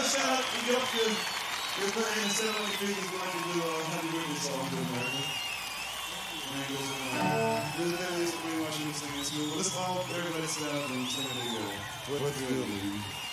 shout out to Ethiopia. We're playing in 750 is going to do a happy birthday song to America. And it goes on. There's a family that's pretty much singing smooth. But let's all, everybody sit out and sing it together. What's good, baby?